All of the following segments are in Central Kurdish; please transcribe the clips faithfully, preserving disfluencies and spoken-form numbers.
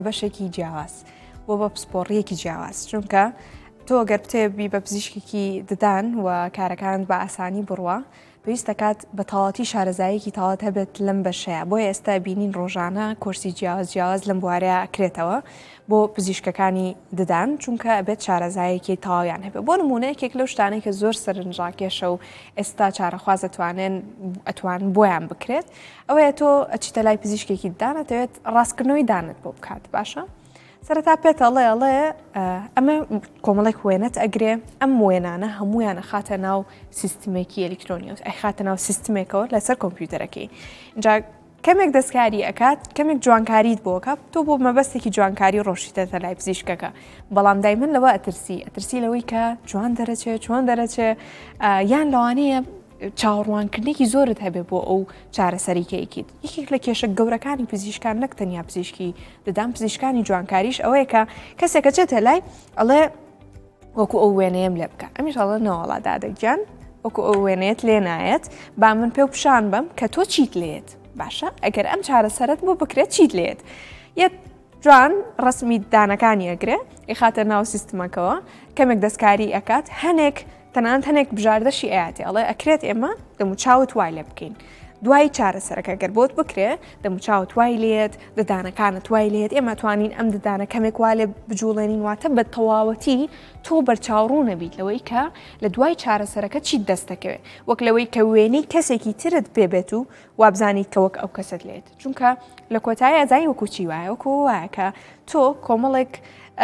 بەشێکی جیاواز بۆ بە پسپۆڕیەکی جیاواز چونکە تۆ گەر بتێبی بە پزیشکێکی ددان و کارەکانت بە ئاسانی بڕوە پێویستە کات بە تەواتی شارەزاییەکی تاوات هەبێت لەم بەشەیە بۆیە ئێستا بینین ڕۆژانە کورسی جیاواز جیاواز لەم بوارەیە ئەکرێتەوە بۆ پزیشکەکانی ددان چونکە ئەبێت شارەزایەکی تەواویان هەبێت بۆ نمونەیەکێک لەو شتانەی کە زۆر سەرنجڕاکێشە و ئێستا چارەخواز ئەتوانێن ئەتوان بۆیان بکرێت ئەوەیە تۆ ئەچیتە لای پزیشکێکی ددانەتەوێت ڕاستکردنەوەی دانت بۆ بکات باشە؟ سەرەتا پێت ئەڵێ ئەڵێ ئەمە کۆمەڵێک وێنەت ئەگرێ ئەم وێنانە هەمویانە خاتە ناو سیستمێکی ئەلکترۆنیۆس ئەی خاتە ناو سیستمێکەوە لەسەر کۆمپیوتەرەکەی اینجا کەمێک دەستکاری ئەکات کەمێک جوانکاریت بۆ کات تۆ بۆ مەبەستێکی جوانکاری ڕۆشتێتە لای پزیشکەکە بەڵام دایمەن لەوە ئەترسی ئەترسی لەوەی کە جوان دەرەچێت چۆن دەرەچێت یان لەوانەیە چاوەڕوانکردنێکی زۆرت هەبێ بۆ ئەو چارەسەریکەیەکیت یەکێک لە کێشە گەورەکانی پزیشکان نەک تەنیا پزیشکی ددان پزیشکانی جوانکاریش ئەوەیە کە کەسێکە چێتە لای ئەڵێ وەکو ئەو وێنەیەم لێ بکە ئەمیش ئەڵێ نەوەڵا دادەگیان وەکو ئەو وێنێت لێ نایەت با من پێ و پیشان بم کە تۆ چیت لێت باشە ئەگەر ئەم چارەسەرت بۆ بکرێت چیت لێت یەک جوان ڕسمی دانەکانی ئەگرێ ئیخاتە ناو سیستمەکەوە کەمێک دەستکاری ئەکات هەنێک تەنانەت هەنێک بژاردەشی ئاەتی ئەڵێ ئەکرێت ئێمە دەموچاوت وای لێ بکەین دوای چارەسەرەکە گەر بۆت بکرێ دەموچاوت وای لێت ددانەکانت وای لێت ئێمە توانین ئەم ددانە کەمێک وا لێ بجوڵێنین واتە بە تەواوەتی تۆ بەرچاوڕوو نەبیت لەوەی کە لە دوای چارەسەرەکە چیت دەستەکەوێت وەک لەوەی کە وێنەی کەسێکی ترت پێبێت و وابزانیت کە وەک ئەو کەست لێت چونکە لە کۆتایی ئەزای وەکو چی وایە وەکو وایە کە تۆ کۆمەڵێک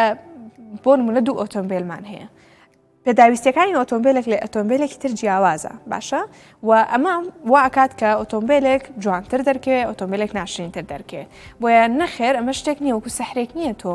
بۆ نمونە دوو ئۆتۆمبیلمان هەیە پێداویستەکانی ئۆتۆمبیلێک لە ئۆتۆمبیلێکی تر جیاوازە باشە و ئەمە وا ئەکات کە ئۆتۆمبیلێک جوانتر دەرکێ ئۆتۆمبیلێک ناشرینتر دەرکێت بۆیە نەخێر ئەمە شتێک نییە وەکو سەحرێک نییە تۆ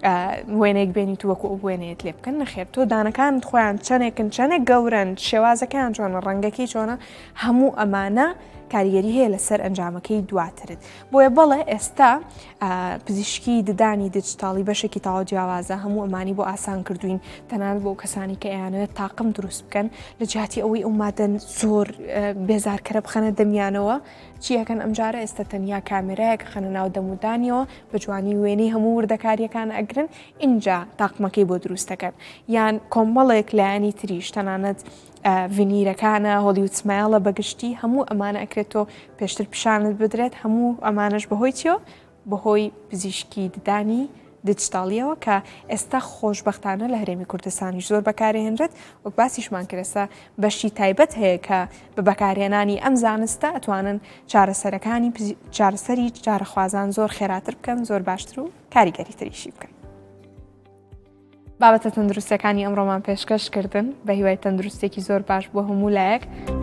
وێنێک بێنیت وەکو ئەو وێنێت لێ بکەن نەخێر تۆ دانەکانت خۆیان چەندێکن چەندێک گەورن شێوازەکەیان چۆنە ڕەنگەکەی چۆنە هەموو ئەمانە کاریگەری هەیە لەسەر ئەنجامەکەی دواترت بۆیە بەڵێ ئێستا پزیشکی ددانی دیجیتاڵی بەشێکی تاوا جیاوازە هەموو ئەمانی بۆ ئاسان کردوین تەنانەت بۆ کەسانی کە ئەیانەوێت تاقم دروست بکەن لە جیاتی ئەوەی ئەو مادەن زۆر بێزارکەرە بخەنە دەمیانەوە چیەکەن ئەمجارە ئێستا تەنیا کامێرایەک خەنە ناو دەمودانیەوە بە جوانی وێنەی هەموو وردەکاریەکان ئەگرن اینجا تاقمەکەی بۆ دروستەکەن یان کۆمەڵێک لایانی تریش تەنانەت ڤینیرەکانە هۆلیوود سمایلە بەگشتی هەموو ئەمانە ئەکرێتەوە پێشتر پیشانت بدرێت هەموو ئەمانش بەهۆی چیەوە بەهۆی پزیشکی ددانی دیجیتاڵیەوە کە ئێستا خۆشبەختانە لە هەرێمی کوردستانی زۆر بەکارهێنرێت وەک باسیشمان کردسا بەشی تایبەت هەیە کە بە بەکارهێنانی ئەم زانستە ئەتوانن چارەسەرەکانی چارەسەری چارەخوازان زۆر خێراتر بکەن زۆر باشتر و کاریگەری تریشی بکەن. بابەتە تەندروستەکانی ئەمڕۆمان پێشکەشکردن بە هیوای تەندروستێکی زۆر باش بۆ هەموو لایەک